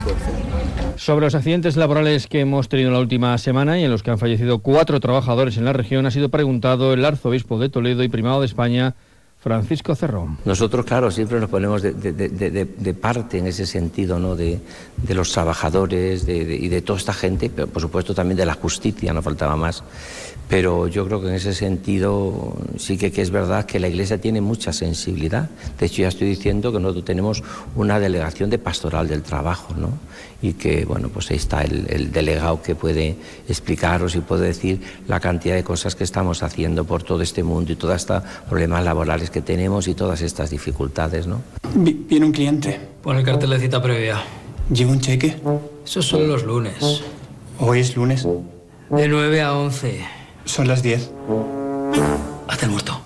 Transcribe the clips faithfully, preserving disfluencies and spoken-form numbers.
Sobre los accidentes laborales que hemos tenido la última semana y en los que han fallecido cuatro trabajadores en la región, ha sido preguntado el arzobispo de Toledo y primado de España, Francisco Cerrón. Nosotros, claro, siempre nos ponemos de, de, de, de, de parte en ese sentido, ¿no? de, de los trabajadores de, de, y de toda esta gente, pero por supuesto también de la justicia, no faltaba más. Pero yo creo que en ese sentido sí que, que es verdad que la Iglesia tiene mucha sensibilidad. De hecho, ya estoy diciendo que nosotros tenemos una delegación de pastoral del trabajo, ¿no? Y que, bueno, pues ahí está el, el delegado que puede explicaros y puede decir la cantidad de cosas que estamos haciendo por todo este mundo y todos estos problemas laborales que tenemos y todas estas dificultades, ¿no? Viene un cliente. Pon el cartel de cita previa. ¿Lleva un cheque? Esos son los lunes. ¿Hoy es lunes? De nueve a once. Son las diez. Hazte el muerto.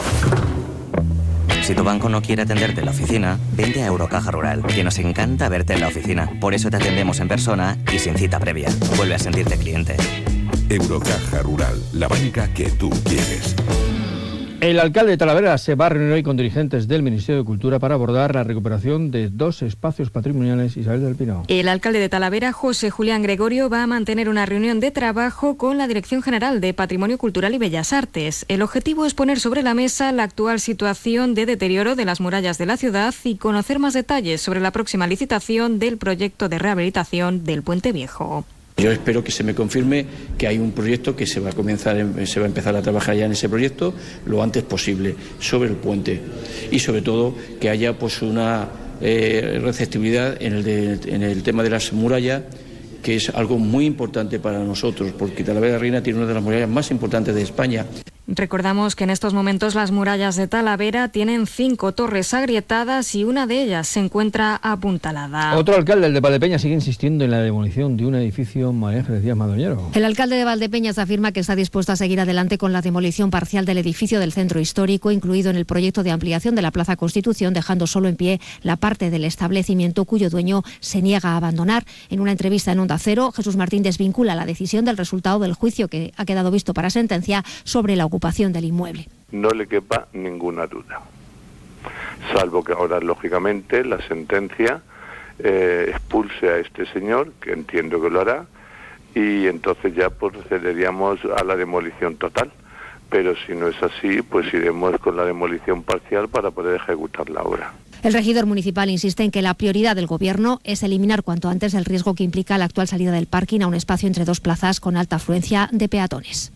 Si tu banco no quiere atenderte en la oficina, vente a Eurocaja Rural, que nos encanta verte en la oficina. Por eso te atendemos en persona y sin cita previa. Vuelve a sentirte cliente. Eurocaja Rural, la banca que tú quieres. El alcalde de Talavera se va a reunir hoy con dirigentes del Ministerio de Cultura para abordar la recuperación de dos espacios patrimoniales. Isabel del Pino. El alcalde de Talavera, José Julián Gregorio, va a mantener una reunión de trabajo con la Dirección General de Patrimonio Cultural y Bellas Artes. El objetivo es poner sobre la mesa la actual situación de deterioro de las murallas de la ciudad y conocer más detalles sobre la próxima licitación del proyecto de rehabilitación del Puente Viejo. Yo espero que se me confirme que hay un proyecto que se va a comenzar, se va a empezar a trabajar ya en ese proyecto lo antes posible sobre el puente y sobre todo que haya pues una eh, receptividad en el, de, en el tema de las murallas, que es algo muy importante para nosotros porque Talavera Reina tiene una de las murallas más importantes de España. Recordamos que en estos momentos las murallas de Talavera tienen cinco torres agrietadas y una de ellas se encuentra apuntalada. Otro alcalde, el de Valdepeñas, sigue insistiendo en la demolición de un edificio. María Ángeles Díaz Madoñero. El alcalde de Valdepeñas afirma que está dispuesto a seguir adelante con la demolición parcial del edificio del centro histórico, incluido en el proyecto de ampliación de la Plaza Constitución, dejando solo en pie la parte del establecimiento cuyo dueño se niega a abandonar. En una entrevista en Onda Cero, Jesús Martín desvincula la decisión del resultado del juicio que ha quedado visto para sentencia sobre la ocupación del inmueble. No le quepa ninguna duda, salvo que ahora, lógicamente, la sentencia eh, expulse a este señor, que entiendo que lo hará, y entonces ya procederíamos a la demolición total. Pero si no es así, pues iremos con la demolición parcial para poder ejecutar la obra. El regidor municipal insiste en que la prioridad del Gobierno es eliminar cuanto antes el riesgo que implica la actual salida del parking a un espacio entre dos plazas con alta afluencia de peatones.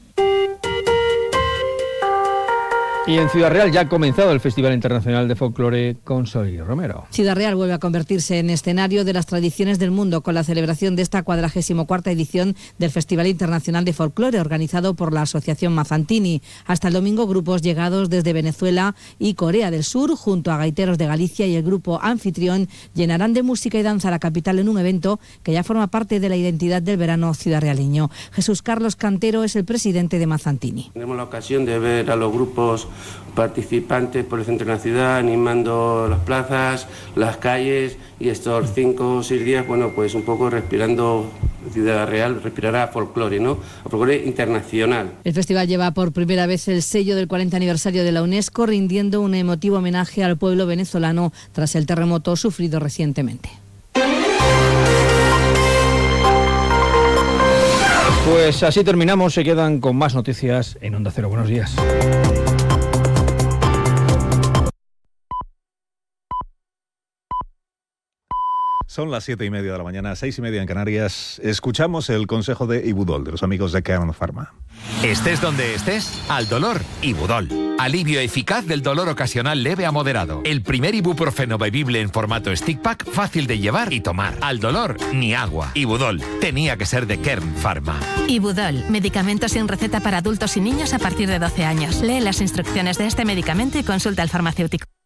Y en Ciudad Real ya ha comenzado el Festival Internacional de Folclore con Soli Romero. Ciudad Real vuelve a convertirse en escenario de las tradiciones del mundo con la celebración de esta cuadragésimo cuarta edición del Festival Internacional de Folclore organizado por la Asociación Mazzantini. Hasta el domingo, grupos llegados desde Venezuela y Corea del Sur, junto a gaiteros de Galicia y el grupo anfitrión, llenarán de música y danza la capital en un evento que ya forma parte de la identidad del verano ciudadrealeño. Jesús Carlos Cantero es el presidente de Mazzantini. Tenemos la ocasión de ver a los grupos participantes por el centro de la ciudad, animando las plazas, las calles, y estos cinco o seis días, bueno, pues un poco respirando, Ciudad Real respirará folclore, ¿no? Folclore internacional. El festival lleva por primera vez el sello del cuarenta aniversario de la UNESCO, rindiendo un emotivo homenaje al pueblo venezolano tras el terremoto sufrido recientemente. Pues así terminamos, se quedan con más noticias en Onda Cero. Buenos días. Son las siete y media de la mañana, seis y media en Canarias. Escuchamos el consejo de Ibudol, de los amigos de Kern Pharma. Estés donde estés, al dolor, Ibudol. Alivio eficaz del dolor ocasional leve a moderado. El primer ibuprofeno bebible en formato stick pack, fácil de llevar y tomar. Al dolor, ni agua. Ibudol, tenía que ser de Kern Pharma. Ibudol, medicamento sin receta para adultos y niños a partir de doce años. Lee las instrucciones de este medicamento y consulta al farmacéutico.